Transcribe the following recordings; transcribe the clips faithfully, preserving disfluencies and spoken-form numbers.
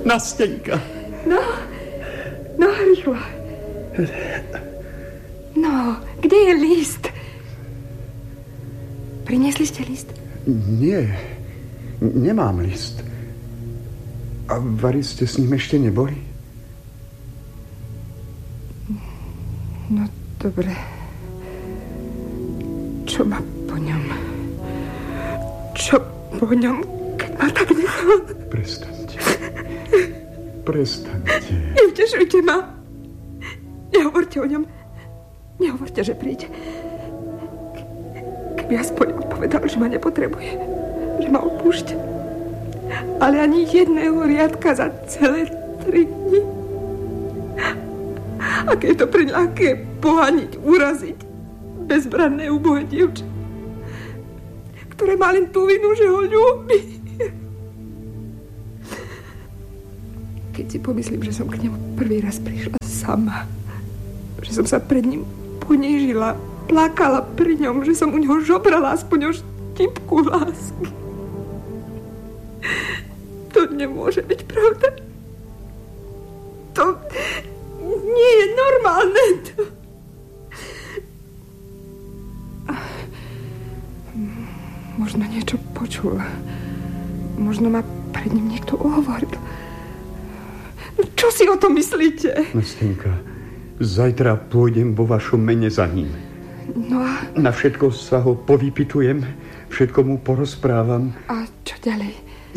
Nastenka. No, no, rýchlo. No, kde je list? Priniesli ste list? Nie, nemám list. A vari ste s ním ešte neboli? No, dobre. Čo ma po ňom? Čo po ňom, keď ma tak nechal? Prestaňte. Prestaňte. Neutešujte ma. Nehovorte o ňom. Nehovorte, že príde. Keby aspoň odpovedal, že ma nepotrebuje. Že ma opúšťa. Ale ani jedného riadka za celé tri dni. Aké je to pre ľahké pohaniť, uraziť bezbranné ubohé dievče, ktoré má len tú vinu, že ho ľúbi. Keď si pomyslím, že som k nemu prvý raz prišla sama, že som sa pred ním ponížila, plakala pri ňom, že som u neho žobrala aspoň o štipku lásky. To nemôže byť pravda. To nie je normálne. To... Možno niečo počul. Možno ma pred ním niekto uhovoril. Čo si o tom myslíte? Nastenka, zajtra pôjdem vo vašom mene za ním. No a... Na všetko sa ho povypitujem, všetko mu porozprávam. A čo ďalej?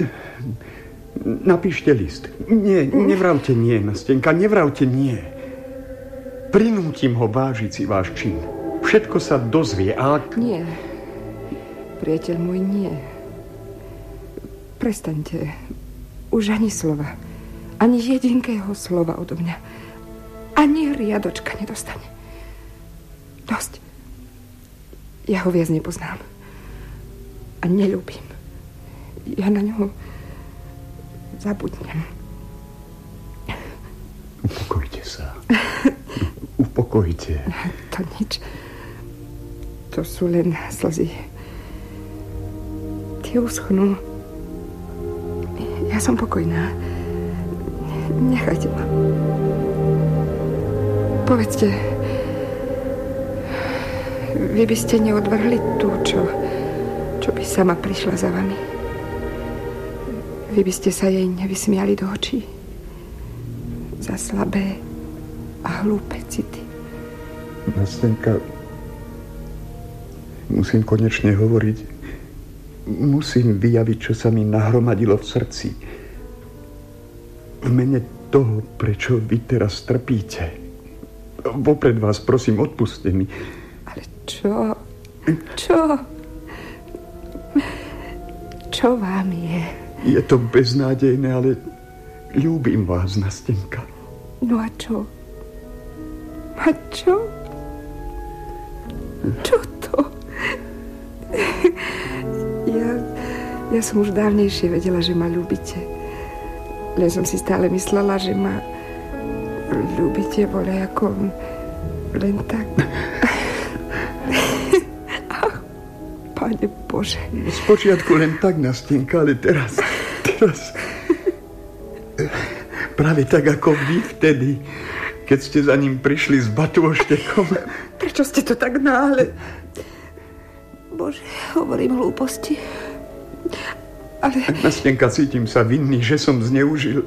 Napíšte list. Nie, nevravte nie, Nastenka, nevravte nie. Prinútim ho vážiť si váš čin. Všetko sa dozvie, a... Nie. Priateľ môj, nie. Prestaňte. Už ani slova. Ani jedinkého slova odo mňa. Ani riadočka nedostane. Dosť. Ja ho viac nepoznám. A neľúbim. Ja na ňoho zabudnem. Upokojte sa. Upokojte. To nič. To sú len slzy. Tie uschnú. Ja som pokojná. Nechajte ma. Povedzte, vy by ste neodvrhli tú, čo, čo by sama prišla za vami. Vy by ste sa jej nevysmiali do očí. Za slabé a hlúpe city. Nastenka, musím konečne hovoriť. Musím vyjaviť, čo sa mi nahromadilo v srdci. V mene toho, prečo vy teraz trpíte. Vopred vás prosím, odpuste mi. Ale čo? Čo? Čo vám je? Je to beznádejné, ale ľúbim vás, Nastenka. No a čo? A čo? Čo to? Ja, ja som už dávnejšie vedela, že ma ľúbite. Len som si stále myslela, že ma ľúbite voľa ako len tak. Ach, Pane Bože. Spočiatku len tak, Nastenka, ale teraz, teraz... Práve tak ako vy vtedy, keď ste za ním prišli s batôštekom. Prečo ste to tak náhle? Bože, hovorím hlúposti. Ale... Nastenka, cítim sa vinný, že som zneužil.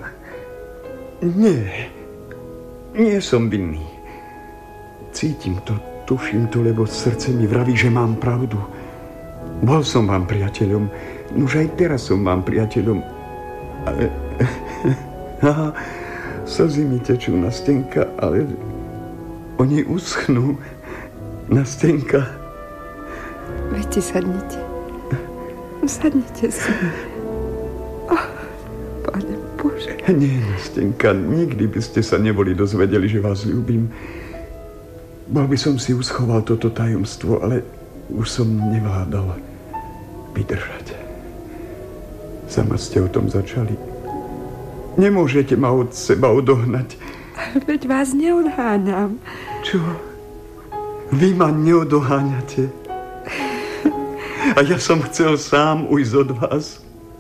Nie. Nie som vinný. Cítim to, tuším to, lebo srdce mi vraví, že mám pravdu. Bol som vám priateľom. Nuž aj teraz som vám priateľom. Ale... Aha, slzy mi tečú, Nastenka, ale oni uschnú. Nastenka. Veďte, sadnite. Sadnite si. Oh, Pane Bože. Nie, Nastenka, nikdy by ste sa neboli dozvedeli, že vás ľúbim. Bol by som si uschoval toto tajomstvo, ale už som nevládal vydržať. Sama ste o tom začali. Nemôžete ma od seba odohnať. Veď vás neodháňam. Čo? Vy ma neodoháňate? A ja som chcel sám ujsť od vás.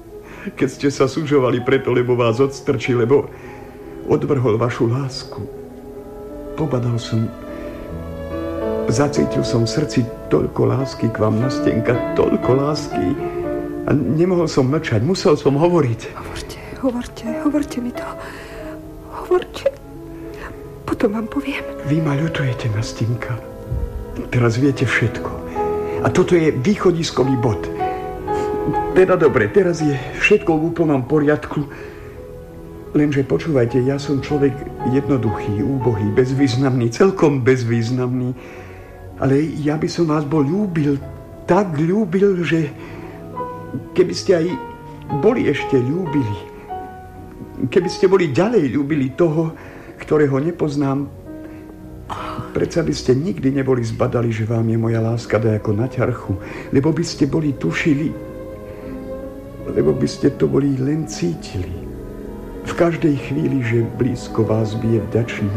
keď ste sa sužovali preto, lebo vás odstrčil, lebo odvrhol vašu lásku. Pobadal som, zacítil som v srdci toľko lásky k vám, Nastenka, toľko lásky. A nemohol som mlčať, musel som hovoriť. Hovorte, hovorte, hovorte mi to. Hovorte. Potom vám poviem. Vy ma ľutujete, Nastenka. Teraz viete všetko. A toto je východiskový bod. Teda dobre, teraz je všetko v úplnom poriadku. Lenže počúvajte, ja som človek jednoduchý, úbohý, bezvýznamný, celkom bezvýznamný. Ale ja by som vás bol ľúbil, tak ľúbil, že keby ste aj boli ešte ľúbili, keby ste boli ďalej ľúbili toho, ktorého nepoznám, predsa by ste nikdy neboli zbadali, že vám je moja láska dajako na ťarchu, lebo by ste boli tušili, lebo by ste to boli len cítili. V každej chvíli, že blízko vás bije vďačný